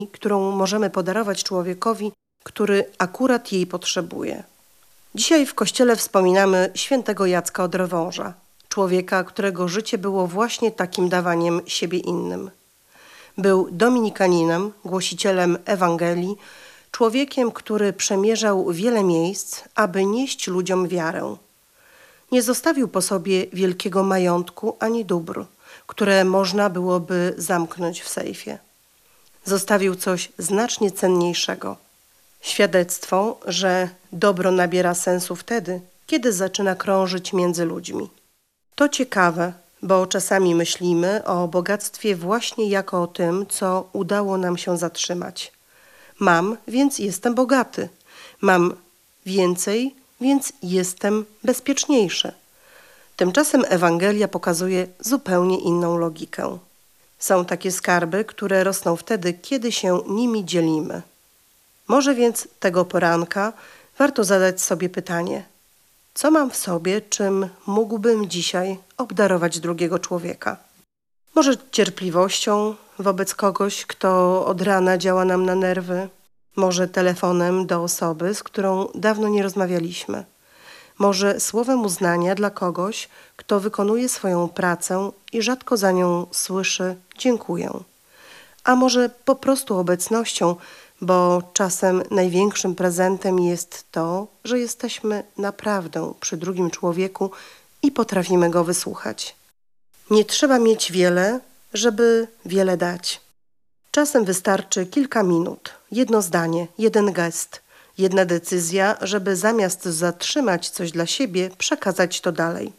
którą możemy podarować człowiekowi, który akurat jej potrzebuje. Dzisiaj w kościele wspominamy świętego Jacka od Rewąża, człowieka, którego życie było właśnie takim dawaniem siebie innym. Był dominikaninem, głosicielem Ewangelii, człowiekiem, który przemierzał wiele miejsc, aby nieść ludziom wiarę. Nie zostawił po sobie wielkiego majątku ani dóbr, które można byłoby zamknąć w sejfie. Zostawił coś znacznie cenniejszego. Świadectwo, że dobro nabiera sensu wtedy, kiedy zaczyna krążyć między ludźmi. To ciekawe, bo czasami myślimy o bogactwie właśnie jako o tym, co udało nam się zatrzymać. Mam, więc jestem bogaty. Mam więcej, więc jestem bezpieczniejszy. Tymczasem Ewangelia pokazuje zupełnie inną logikę. Są takie skarby, które rosną wtedy, kiedy się nimi dzielimy. Może więc tego poranka warto zadać sobie pytanie: co mam w sobie, czym mógłbym dzisiaj obdarować drugiego człowieka? Może cierpliwością wobec kogoś, kto od rana działa nam na nerwy? Może telefonem do osoby, z którą dawno nie rozmawialiśmy? Może słowem uznania dla kogoś, kto wykonuje swoją pracę i rzadko za nią słyszy dziękuję? A może po prostu obecnością, bo czasem największym prezentem jest to, że jesteśmy naprawdę przy drugim człowieku i potrafimy go wysłuchać. Nie trzeba mieć wiele, żeby wiele dać. Czasem wystarczy kilka minut, jedno zdanie, jeden gest, jedna decyzja, żeby zamiast zatrzymać coś dla siebie, przekazać to dalej.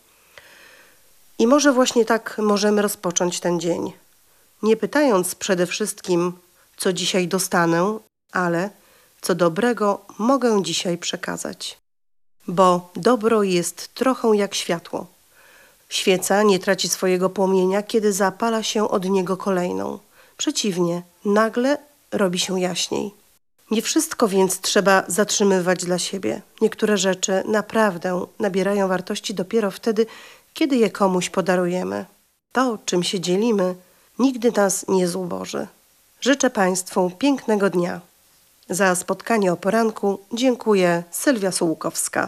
I może właśnie tak możemy rozpocząć ten dzień. Nie pytając przede wszystkim, co dzisiaj dostanę, ale co dobrego mogę dzisiaj przekazać. Bo dobro jest trochę jak światło. Świeca nie traci swojego płomienia, kiedy zapala się od niego kolejną. Przeciwnie, nagle robi się jaśniej. Nie wszystko więc trzeba zatrzymywać dla siebie. Niektóre rzeczy naprawdę nabierają wartości dopiero wtedy, kiedy je komuś podarujemy. To, czym się dzielimy, nigdy nas nie zuboży. Życzę Państwu pięknego dnia. Za spotkanie o poranku dziękuję, Sylwia Sułkowska.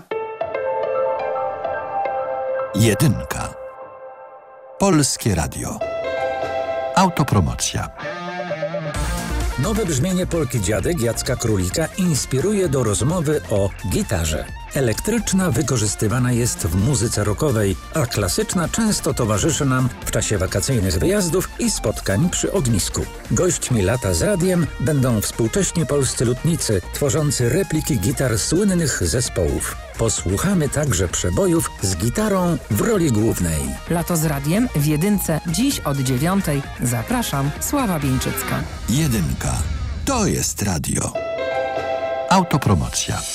Jedynka. Polskie Radio. Autopromocja. Nowe brzmienie Polki Dziadek Jacka Królika inspiruje do rozmowy o gitarze. Elektryczna wykorzystywana jest w muzyce rockowej, a klasyczna często towarzyszy nam w czasie wakacyjnych wyjazdów i spotkań przy ognisku. Gośćmi lata z radiem będą współcześni polscy lutnicy, tworzący repliki gitar słynnych zespołów. Posłuchamy także przebojów z gitarą w roli głównej. Lato z radiem w Jedynce dziś od 9:00. Zapraszam, Sława Bieńczycka. Jedynka. To jest radio. Autopromocja.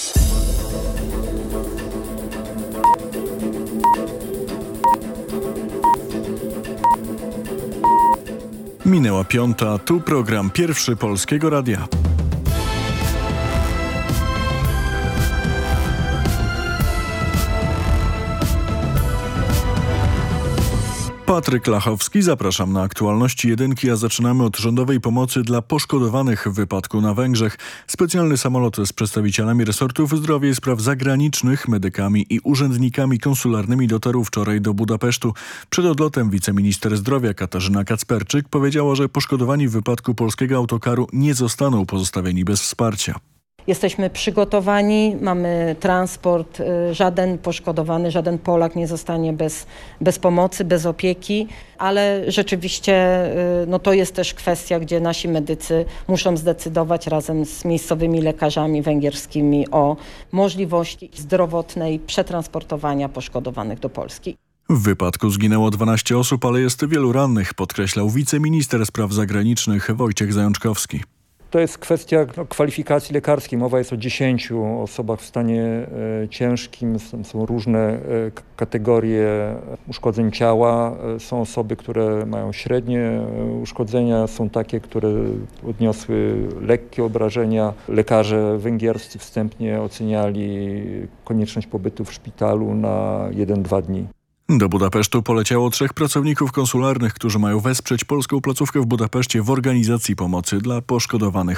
Minęła 5:00, tu program Pierwszy Polskiego Radia. Patryk Lachowski, zapraszam na aktualności jedynki, a zaczynamy od rządowej pomocy dla poszkodowanych w wypadku na Węgrzech. Specjalny samolot z przedstawicielami resortów zdrowia i spraw zagranicznych, medykami i urzędnikami konsularnymi dotarł wczoraj do Budapesztu. Przed odlotem wiceminister zdrowia Katarzyna Kacperczyk powiedziała, że poszkodowani w wypadku polskiego autokaru nie zostaną pozostawieni bez wsparcia. Jesteśmy przygotowani, mamy transport, żaden poszkodowany, żaden Polak nie zostanie bez pomocy, bez opieki, ale rzeczywiście to jest też kwestia, gdzie nasi medycy muszą zdecydować razem z miejscowymi lekarzami węgierskimi o możliwości zdrowotnej przetransportowania poszkodowanych do Polski. W wypadku zginęło 12 osób, ale jest wielu rannych, podkreślał wiceminister spraw zagranicznych Wojciech Zajączkowski. To jest kwestia kwalifikacji lekarskiej. Mowa jest o 10 osobach w stanie ciężkim. Są różne kategorie uszkodzeń ciała. Są osoby, które mają średnie uszkodzenia. Są takie, które odniosły lekkie obrażenia. Lekarze węgierscy wstępnie oceniali konieczność pobytu w szpitalu na 1-2 dni. Do Budapesztu poleciało 3 pracowników konsularnych, którzy mają wesprzeć polską placówkę w Budapeszcie w organizacji pomocy dla poszkodowanych